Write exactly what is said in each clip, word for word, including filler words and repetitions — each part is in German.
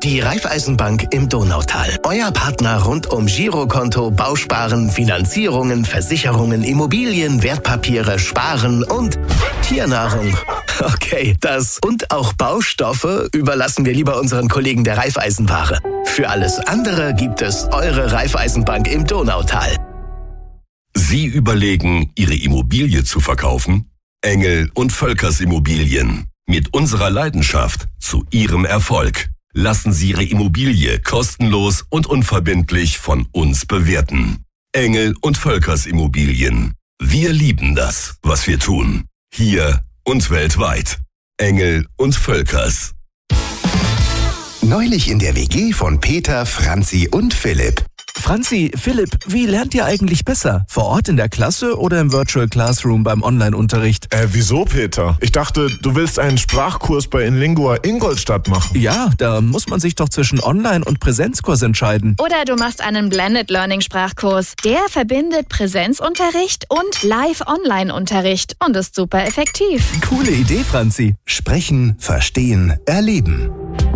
Die Raiffeisenbank im Donautal. Euer Partner rund um Girokonto, Bausparen, Finanzierungen, Versicherungen, Immobilien, Wertpapiere, Sparen und Tiernahrung. Okay, das und auch Baustoffe überlassen wir lieber unseren Kollegen der Raiffeisenware. Für alles andere gibt es eure Raiffeisenbank im Donautal. Sie überlegen, Ihre Immobilie zu verkaufen? Engel und Völkers Immobilien. Mit unserer Leidenschaft zu Ihrem Erfolg. Lassen Sie Ihre Immobilie kostenlos und unverbindlich von uns bewerten. Engel und Völkers Immobilien. Wir lieben das, was wir tun. Hier und weltweit. Engel und Völkers. Neulich in der W G von Peter, Franzi und Philipp. Franzi, Philipp, wie lernt ihr eigentlich besser? Vor Ort in der Klasse oder im Virtual Classroom beim Online-Unterricht? Äh, wieso, Peter? Ich dachte, du willst einen Sprachkurs bei Inlingua Ingolstadt machen. Ja, da muss man sich doch zwischen Online- und Präsenzkurs entscheiden. Oder du machst einen Blended Learning Sprachkurs. Der verbindet Präsenzunterricht und Live-Online-Unterricht und ist super effektiv. Coole Idee, Franzi. Sprechen, verstehen, erleben.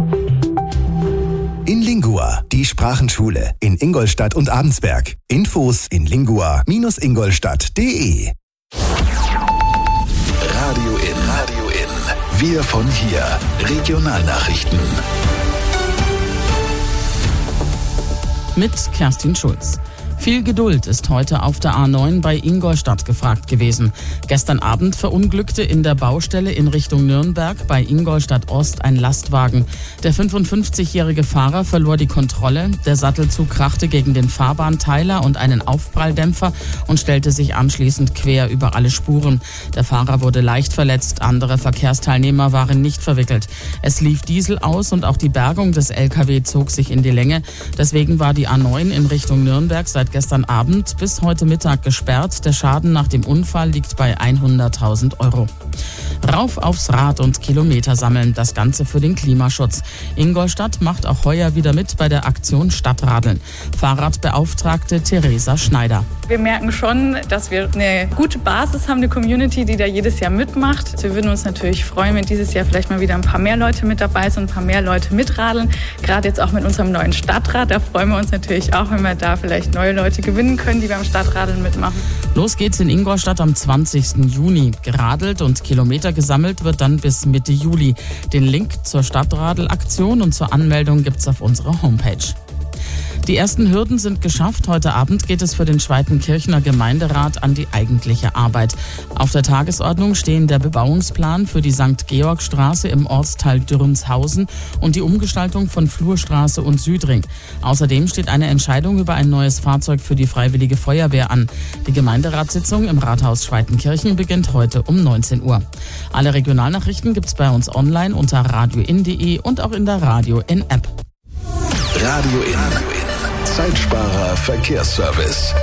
Inlingua, die Sprachenschule in Ingolstadt und Abensberg. Infos in lingua Bindestrich ingolstadt punkt de. Radio in, Radio in. Wir von hier. Regionalnachrichten. Mit Kerstin Schulz. Viel Geduld ist heute auf der A neun bei Ingolstadt gefragt gewesen. Gestern Abend verunglückte in der Baustelle in Richtung Nürnberg bei Ingolstadt Ost ein Lastwagen. Der fünfundfünfzigjährige Fahrer verlor die Kontrolle. Der Sattelzug krachte gegen den Fahrbahnteiler und einen Aufpralldämpfer und stellte sich anschließend quer über alle Spuren. Der Fahrer wurde leicht verletzt, andere Verkehrsteilnehmer waren nicht verwickelt. Es lief Diesel aus und auch die Bergung des L K W zog sich in die Länge. Deswegen war die A neun in Richtung Nürnberg seit gestern Abend bis heute Mittag gesperrt. Der Schaden nach dem Unfall liegt bei hunderttausend Euro. Rauf aufs Rad und Kilometer sammeln, das Ganze für den Klimaschutz. Ingolstadt macht auch heuer wieder mit bei der Aktion Stadtradeln. Fahrradbeauftragte Theresa Schneider. Wir merken schon, dass wir eine gute Basis haben, eine Community, die da jedes Jahr mitmacht. Wir würden uns natürlich freuen, wenn dieses Jahr vielleicht mal wieder ein paar mehr Leute mit dabei sind, ein paar mehr Leute mitradeln. Gerade jetzt auch mit unserem neuen Stadtrad, da freuen wir uns natürlich auch, wenn wir da vielleicht neue Leute gewinnen können, die beim Stadtradeln mitmachen. Los geht's in Ingolstadt am zwanzigsten Juni. Geradelt und Kilometer gesammelt wird dann bis Mitte Juli. Den Link zur Stadtradelaktion und zur Anmeldung gibt's auf unserer Homepage. Die ersten Hürden sind geschafft. Heute Abend geht es für den Schweitenkirchener Gemeinderat an die eigentliche Arbeit. Auf der Tagesordnung stehen der Bebauungsplan für die Sankt Georg-Straße im Ortsteil Dürrenshausen und die Umgestaltung von Flurstraße und Südring. Außerdem steht eine Entscheidung über ein neues Fahrzeug für die Freiwillige Feuerwehr an. Die Gemeinderatssitzung im Rathaus Schweitenkirchen beginnt heute um neunzehn Uhr. Alle Regionalnachrichten gibt's bei uns online unter radio in punkt de und auch in der Radio in App. Radio in. Zeitsparer Verkehrsservice.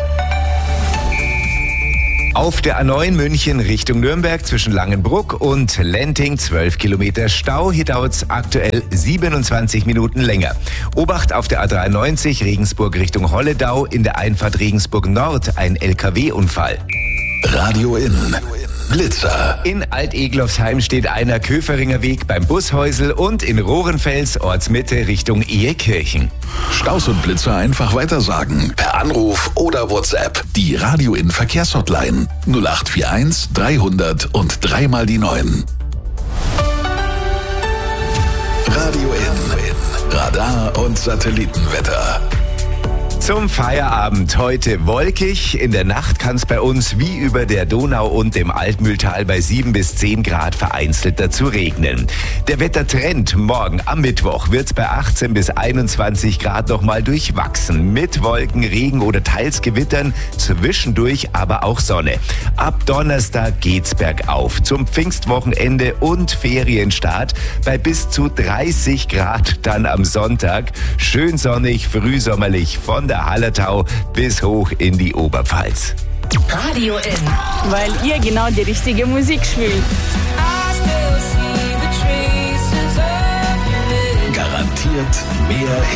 Auf der A neun München Richtung Nürnberg zwischen Langenbruck und Lenting zwölf Kilometer Stau. Hier dauert es aktuell siebenundzwanzig Minuten länger. Obacht auf der A dreiundneunzig Regensburg Richtung Holledau. In der Einfahrt Regensburg Nord ein L K W-Unfall. Radio in. Blitzer. In Alt-Eglofsheim steht einer Köferinger Weg beim Bushäusl und in Rohrenfels Ortsmitte Richtung Ehekirchen. Staus und Blitzer einfach weitersagen. Per Anruf oder WhatsApp. Die Radio in Verkehrshotline null acht vier eins dreihundert und dreimal die neun. Radio in. Radar und Satellitenwetter. Zum Feierabend heute wolkig. In der Nacht kann es bei uns wie über der Donau und dem Altmühltal bei sieben bis zehn Grad vereinzelt dazu regnen. Der Wettertrend morgen am Mittwoch wird bei achtzehn bis einundzwanzig Grad nochmal durchwachsen. Mit Wolken, Regen oder teils Gewittern, zwischendurch aber auch Sonne. Ab Donnerstag geht's bergauf. Zum Pfingstwochenende und Ferienstart bei bis zu dreißig Grad dann am Sonntag. Schön sonnig, frühsommerlich von der Hallertau bis hoch in die Oberpfalz. Radio in. Weil ihr genau die richtige Musik spielt. Garantiert mehr